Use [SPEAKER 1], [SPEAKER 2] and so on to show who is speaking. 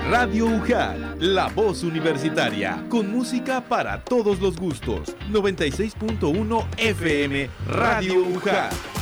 [SPEAKER 1] Radio UJAT, la voz universitaria, con música para todos los gustos. 96.1 FM, Radio UJAT.